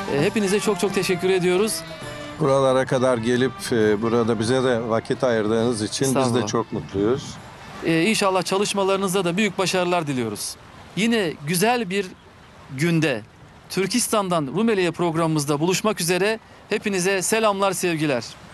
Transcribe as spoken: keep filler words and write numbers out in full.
E, hepinize çok çok teşekkür ediyoruz. Buralara kadar gelip e, burada bize de vakit ayırdığınız için biz de Estağfurullah. çok mutluyuz. E, inşallah çalışmalarınızda da büyük başarılar diliyoruz. Yine güzel bir günde Türkistan'dan Rumeli'ye programımızda buluşmak üzere. Hepinize selamlar, sevgiler.